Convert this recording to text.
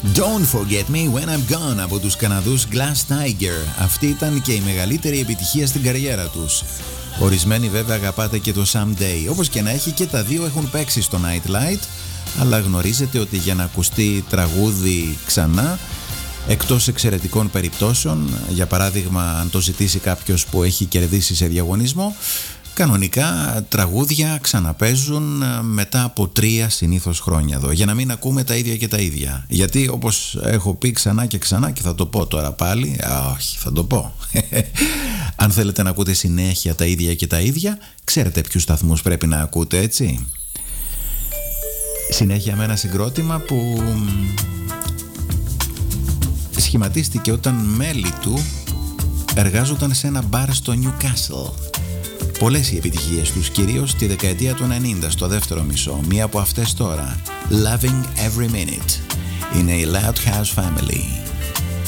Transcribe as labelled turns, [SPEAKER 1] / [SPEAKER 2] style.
[SPEAKER 1] Don't forget me when I'm gone από τους Καναδούς Glass Tiger. Αυτή ήταν και η μεγαλύτερη επιτυχία στην καριέρα τους. Ορισμένοι βέβαια αγαπάτε και το Someday. Όπως και να έχει, και τα δύο έχουν παίξει στο Night Light, αλλά γνωρίζετε ότι για να ακουστεί τραγούδι ξανά, εκτός εξαιρετικών περιπτώσεων, για παράδειγμα αν το ζητήσει κάποιος που έχει κερδίσει σε διαγωνισμό, κανονικά τραγούδια ξαναπαίζουν μετά από 3 συνήθως χρόνια εδώ, για να μην ακούμε τα ίδια και τα ίδια. Γιατί όπως έχω πει ξανά και ξανά, και θα το πω τώρα πάλι, όχι, θα το πω, αν θέλετε να ακούτε συνέχεια τα ίδια και τα ίδια, ξέρετε ποιους σταθμούς πρέπει να ακούτε, έτσι. Συνέχεια με ένα συγκρότημα που σχηματίστηκε όταν μέλη του εργάζονταν σε ένα μπαρ στο Newcastle. Πολλές οι επιτυχίες τους, κυρίως τη δεκαετία του 90, στο δεύτερο μισό. Μία από αυτές τώρα, Loving Every Minute, είναι η Loud House Family.